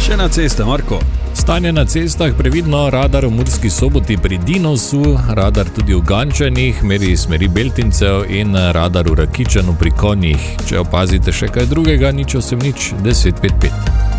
Še na ceste, Marko. Stanje na cestah previdno, radar v Murski Soboti pri Dinosu, radar tudi v Gančanih, meri smeri Beltincev in radar v Rakičanu pri Konjih. Če opazite še kaj drugega, nič 1055.